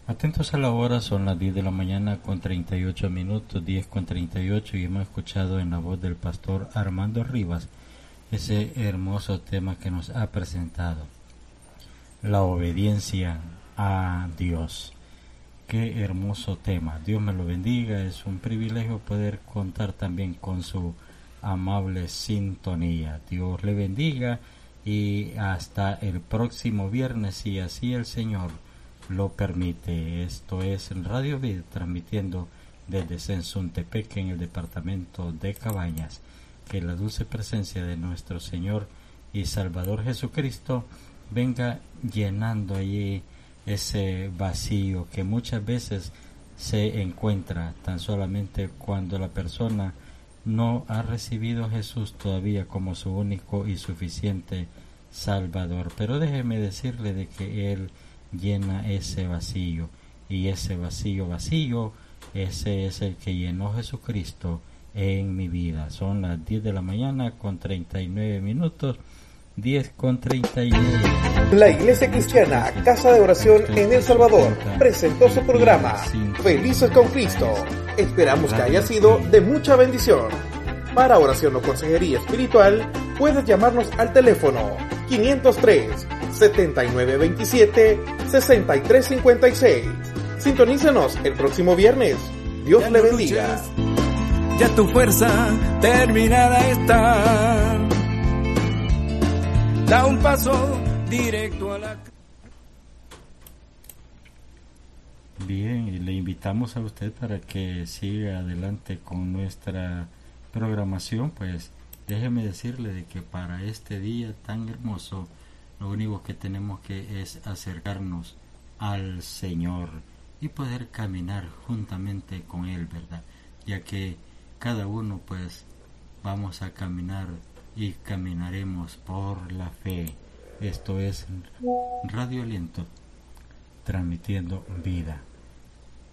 Atentos a la hora, son las 10 de la mañana con 38 minutos, 10 con 38, y hemos escuchado en la voz del pastor Armando Rivas ese hermoso tema que nos ha presentado, la obediencia a Dios. Qué hermoso tema, Dios me lo bendiga, es un privilegio poder contar también con su amable sintonía. Dios le bendiga y hasta el próximo viernes, si así el Señor lo permite. Esto es Radio Vid, transmitiendo desde Sensuntepec, en el departamento de Cabañas. Que la dulce presencia de nuestro Señor y Salvador Jesucristo venga llenando allí ese vacío que muchas veces se encuentra tan solamente cuando la persona no ha recibido a Jesús todavía como su único y suficiente Salvador. Pero déjeme decirle de que Él llena ese vacío, y ese vacío, ese es el que llenó Jesucristo en mi vida. Son las 10 de la mañana con 39 minutos, 10 con 39. La Iglesia Cristiana Casa de Oración en El Salvador presentó su programa Felices con Cristo. Esperamos que haya sido de mucha bendición. Para oración o consejería espiritual, puedes llamarnos al teléfono 503-7927-6356. Sintonícenos el próximo viernes. Dios le bendiga. Ya tu fuerza terminada está. Da un paso directo a la... Bien, y le invitamos a usted para que siga adelante con nuestra programación. Pues déjeme decirle de que para este día tan hermoso, lo único que tenemos que es acercarnos al Señor y poder caminar juntamente con Él, ¿verdad? Ya que cada uno pues vamos a caminar y caminaremos por la fe. Esto es Radio Aliento, transmitiendo vida.